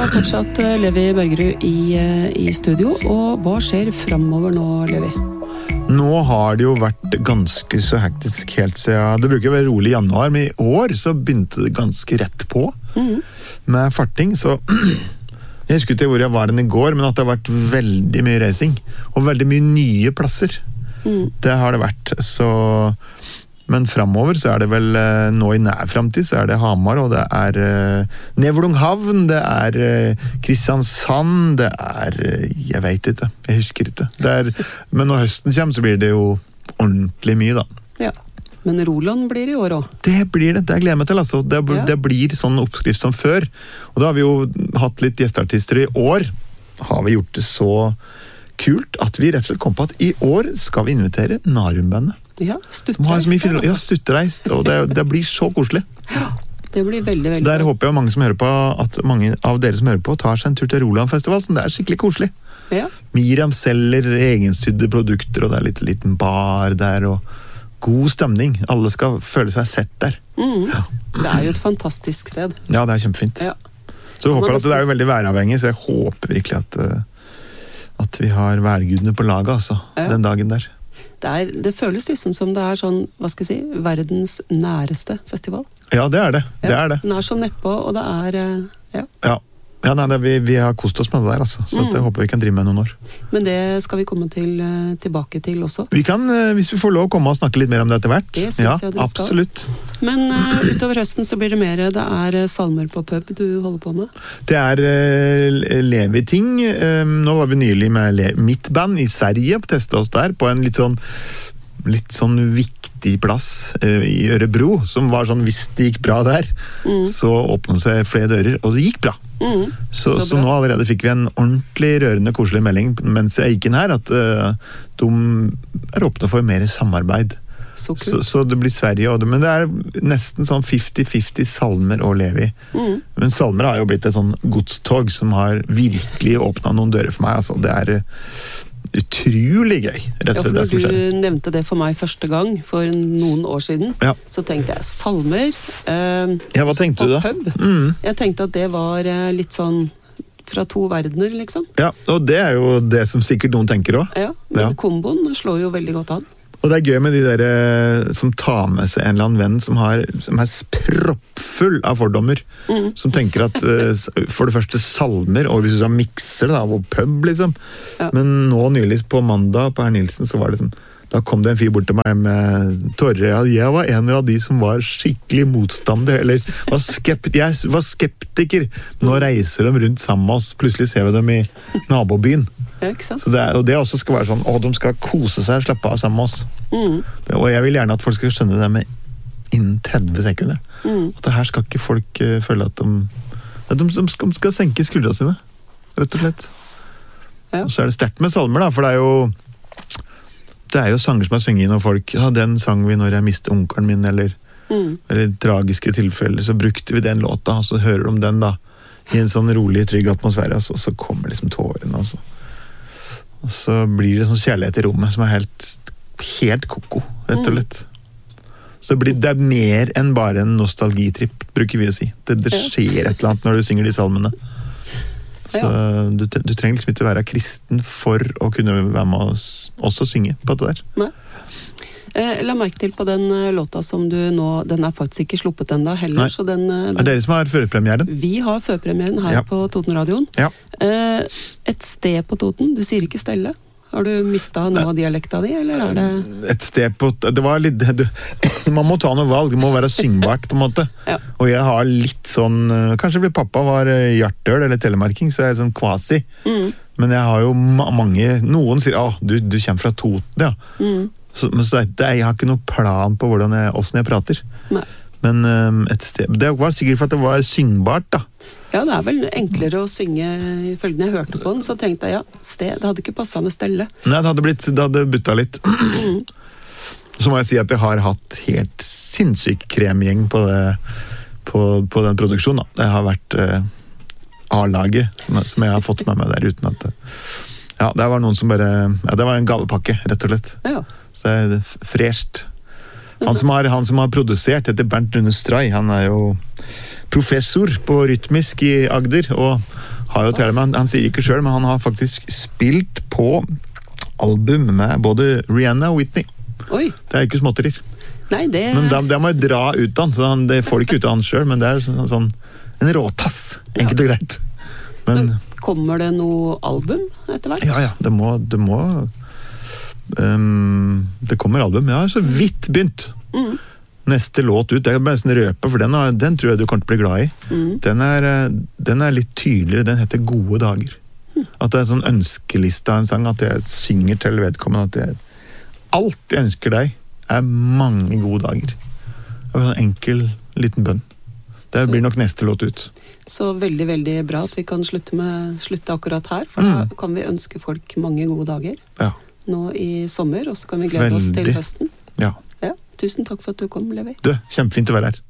fortsatt Levi Bergerud i studio, og hva skjer fremover nå, Levi? Nå har det jo vært ganske så hektisk helt siden, det bruker å være rolig i januar, men i år så begynte det ganske rett på med farting, så jeg husker ikke hvor jeg var i går, men at det har vært veldig mye racing, og veldig mye nye plasser. Det har det vært, så... Men fremover så det vel, nå i nær fremtid, så det Hamar, og det Nevlunghavn, det Kristiansand, det jeg vet ikke, jeg husker ikke. Men når høsten kommer, så blir det jo ordentlig mye, da. Ja, men Roland blir i år også. Det blir det gleder jeg meg til, altså. Det blir sånn oppskrift som før. Og da har vi jo hatt litt gjestartister i år. Har vi gjort det så kult at vi rett og slett kom på at i år skal vi invitere Narumbandet. Ja, Stuttereist, og det blir så koselig. Ja, det blir veldig, veldig. Så der håper jeg mange som hører på, at mange av dere som hører på tar seg en tur til Roland-festival, så det skikkelig koselig. Ja. Miriam selger egensydde produkter, og det en liten bar der, og god stemning. Alle skal føle seg sett der. Ja. Det jo et fantastisk sted. Ja, det kjempefint. Ja. Så jeg håper at det jo veldig væravhengig, så jeg håper virkelig at vi har værgudene på laget, altså, den dagen der. Det føles liksom som det sånn, hva skal jeg si, verdens næreste festival. Ja, det det. Det det. Den så nedpå, og det ja. Ja, nei, vi har kost oss med det der, altså. Så jeg håper vi kan drive med noen år. Men det skal vi komme tilbake til også. Vi kan, hvis vi får lov å komme og snakke litt mer om det etter hvert. Det synes jeg dere absolutt. Skal. Men utover høsten så blir det mer, det salmer på pub du holder på med? Det Levi-ting. Nå var vi nylig med mitt band i Sverige og testet oss der på en litt sånn viktig plass i Ørebro, som var sånn, hvis det gikk bra der, så åpnet seg flere dører, og det gikk bra. Så nå allerede fikk vi en ordentlig rørende, koselig melding mens jeg gikk inn her, at de åpnet for mer samarbeid. Så det blir Sverige, men det nesten sånn 50-50 salmer og Levi. Men salmer har jo blitt et sånn godstog som har virkelig åpnet noen dører for meg, altså det utrolig gøy, rett og slett det som skjer. Du nevnte det for meg første gang for noen år siden, så tenkte jeg salmer hva tenkte du da? Pub. Jeg tenkte at det var litt sånn fra to verdener, liksom. Ja, og det jo det som sikkert noen tenker også. Ja, men komboen slår jo veldig godt an. Og det gøy med de der som tar med seg en eller annen venn som proppfull av fordommer, som tenker at for det første salmer, og hvis du mikser det og pub, liksom. Men nå nylig på mandag på Herr Nilsen, så var det da kom det en fyr bort til meg med tårer. Jeg var en av de som var skikkelig motstander, eller jeg var skeptiker. Nå reiser de rundt sammen med oss, plutselig ser vi dem i nabobyen. Så og det også skal være sånn, de skal kose seg og slappe av sammen med oss. Og jeg vil gjerne at folk skal skjønne det med innen 30 sekunder. At det her skal ikke folk føle at de skal senke skuldrene sine, rett og slett. Og så det sterkt med salmer da, for det jo sanger som sunget når folk, den sang vi når jeg mistet onkelen min, eller tragiske tilfeller, så brukte vi den låta, og så hører de den da, i en sånn rolig, trygg atmosfære, og så kommer liksom tårene, og så blir det sånn kjærlighet i rommet, som helt koko, rett og slett. Så det mer enn bare en nostalgitripp, bruker vi å si. Det skjer et eller annet når du synger de salmene. Så du trenger liksom ikke være kristen for å kunne være med oss også synge på det der. Nei. La merke til på den låta som du nå, den faktisk ikke sluppet enda heller. Så den, dere som har førpremieren? Vi har førpremieren her på Totenradioen. Ja. Et sted på Toten, du sier ikke Stelle. Har du mistet noe av dialekta di, eller det... Et sted på... Det var litt... Man må ta noe valg, det må være syngbart på en måte. Og jeg har litt sånn... Kanskje fordi pappa var hjartøl eller telemarking, så jeg sånn kvasi. Men jeg har jo mange... Noen sier, du kommer fra Toten, ja. Men jeg har ikke noe plan på hvordan jeg prater. Nei. Men et sted... Det var sikkert for at det var syngbart, da. Ja, det vel enklere å synge ifølge når jeg hørte på den, så tenkte jeg, sted, det hadde ikke passet med Stelle. Nei, det hadde byttet litt. Så må jeg si at jeg har hatt helt sinnssyk kremgjeng på den produksjonen, da. Det har vært A-laget som jeg har fått med meg der, uten at... Ja, det var noen som bare... Ja, det var en gavepakke, rett og slett. Ja. Så det fresht. Han som har produsert, heter Bernt Rune Stray, han jo professor på rytmisk i Agder, og Har jo til og med, han sier ikke selv, men han har faktisk spilt på album med både Rihanna og Whitney. Oi. Det er ikke småtterier. Nei, det... Men det må jo dra ut han, så det får det ikke ut av han selv, men det er sånn en råtass, enkelt og greit. Men kommer det noe album etter hvert? Ja, det må det kommer album, ja, så vidt begynt. Neste låt ut, det er bare nesten røpe, for den tror jeg du kommer til å bli glad i. Den er litt tydeligere, den heter Gode dager. At det er en sånn ønskeliste av en sang, at jeg synger til vedkommende, at alt jeg ønsker deg er mange gode dager. Det er en enkel liten bønn. Det blir nok neste låt ut. Så veldig, veldig bra at vi kan slutte akkurat her, for da kan vi ønske folk mange gode dager nå i sommer, og så kan vi glede oss til høsten. Ja. Tusen takk for at du kom, Levi. Kjempefint å være her.